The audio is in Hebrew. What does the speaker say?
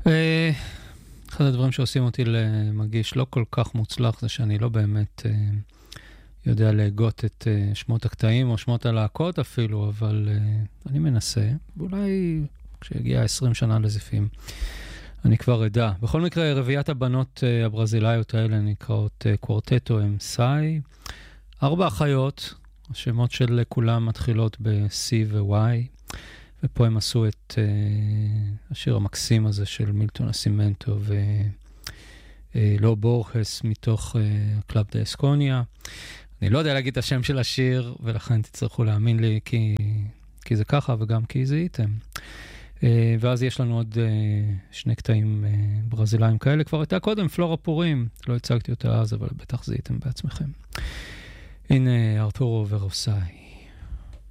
אחד הדברים שעושים אותי למגיש לא כל כך מוצלח זה שאני לא באמת יודע להגות את שמות הקטעים או שמות הלהקות אפילו, אבל אני מנסה, ואולי כשיגיע 20 שנה לזיפים אני כבר אדע. בכל מקרה, רביעיית הבנות הברזילאיות האלה נקראות קוורטטו אמסאי, 4 אחיות, השמות של כולם מתחילות ב-C ו-Y, ופה הם עשו את השיר המקסים הזה של מילטון אסימנטו ולא בורחס מתוך קלאב דה אסקוניה. אני לא יודע להגיד את השם של השיר, ולכן תצטרכו להאמין לי כי זה ככה וגם כי זיהיתם. ואז יש לנו עוד 2 קטעים ברזילאים כאלה. כבר הייתה קודם פלורה פורים, לא הצגתי אותה אז, אבל בטח זיהיתם בעצמכם. הנה ארתורו ורוסאי.